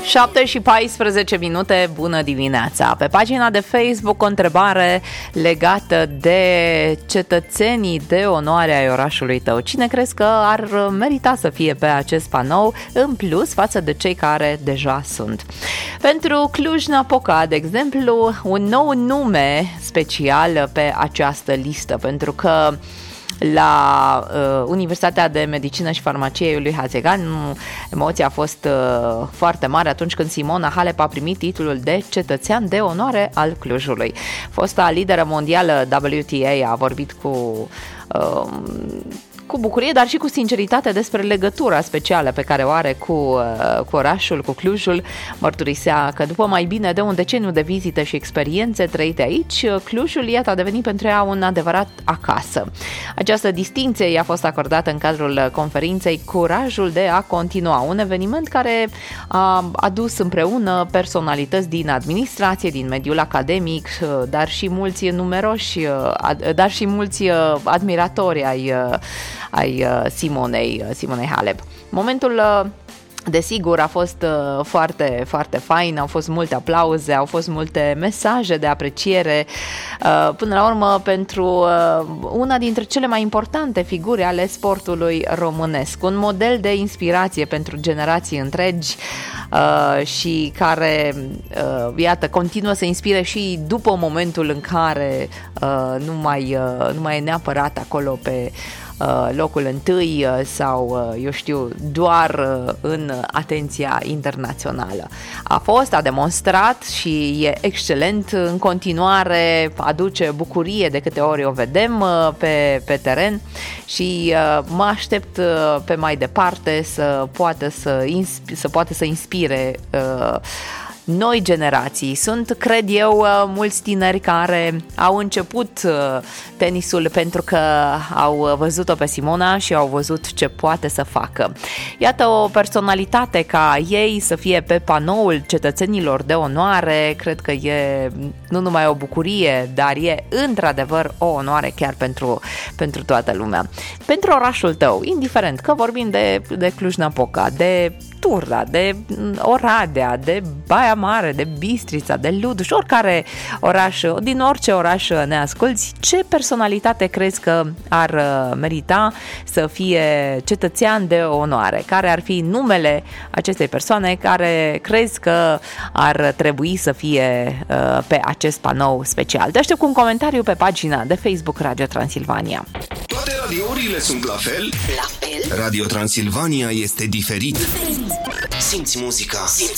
7:14, bună dimineața! Pe pagina de Facebook o întrebare legată de cetățenii de onoare ai orașului tău. Cine crezi că ar merita să fie pe acest panou în plus față de cei care deja sunt? Pentru Cluj-Napoca, de exemplu, un nou nume special pe această listă, pentru că la Universitatea de Medicină și Farmacie Iuliu Hațegan, emoția a fost foarte mare atunci când Simona Halep a primit titlul de cetățean de onoare al Clujului. Fosta lideră mondială WTA a vorbit cu bucurie, dar și cu sinceritate despre legătura specială pe care o are cu orașul, cu Clujul. Mărturisea că după mai bine de un deceniu de vizite și experiențe trăite aici, Clujul, iată, a devenit pentru ea un adevărat acasă. Această distincție i-a fost acordată în cadrul conferinței Curajul de a continua, un eveniment care a adus împreună personalități din administrație, din mediul academic, dar și mulți numeroși, dar și mulți admiratori ai Simonei Halep. Momentul desigur a fost foarte, foarte fain, au fost multe aplauze, au fost multe mesaje de apreciere, până la urmă pentru una dintre cele mai importante figuri ale sportului românesc, un model de inspirație pentru generații întregi și care, iată, continuă să inspire și după momentul în care nu mai e neapărat acolo pe locul întâi sau, eu știu, doar în atenția internațională. A demonstrat și e excelent în continuare, aduce bucurie de câte ori o vedem pe teren și mă aștept pe mai departe să poată să inspire noi generații. Sunt, cred eu, mulți tineri care au început tenisul pentru că au văzut-o pe Simona și au văzut ce poate să facă. Iată, o personalitate ca ei să fie pe panoul cetățenilor de onoare, cred că e nu numai o bucurie, dar e într-adevăr o onoare chiar pentru toată lumea. Pentru orașul tău, indiferent că vorbim de Cluj-Napoca, de Turda, de Oradea, de Baia Mare, de Bistrița, de Luduș, oricare oraș, din orice oraș ne asculți, ce personalitate crezi că ar merita să fie cetățean de onoare? Care ar fi numele acestei persoane care crezi că ar trebui să fie pe acest panou special? Te aștept cu un comentariu pe pagina de Facebook Radio Transilvania. Toate radiourile sunt la fel? La fel? Radio Transilvania este diferit. Simți muzica. Simți